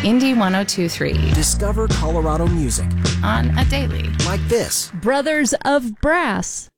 Indie 102.3. Discover Colorado music On a daily. like this. Brothers of Brass.